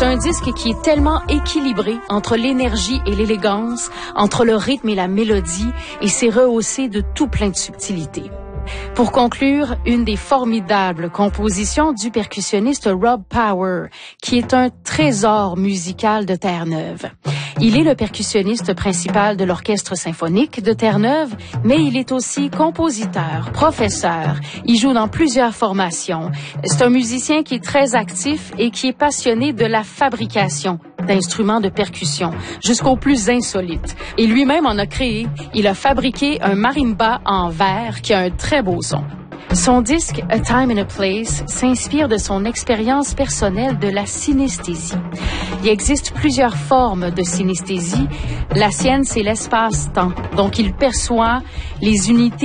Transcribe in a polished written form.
C'est un disque qui est tellement équilibré entre l'énergie et l'élégance, entre le rythme et la mélodie, et c'est rehaussé de tout plein de subtilités. Pour conclure, une des formidables compositions du percussionniste Rob Power, qui est un trésor musical de Terre-Neuve. Il est le percussionniste principal de l'Orchestre symphonique de Terre-Neuve, mais il est aussi compositeur, professeur. Il joue dans plusieurs formations. C'est un musicien qui est très actif et qui est passionné de la fabrication d'instruments de percussion, jusqu'aux plus insolites. Et lui-même en a créé. Il a fabriqué un marimba en verre qui a un très beau son. Son disque A Time and a Place s'inspire de son expérience personnelle de la synesthésie. Il existe plusieurs formes de synesthésie. La sienne, c'est l'espace-temps. Donc, il perçoit les unités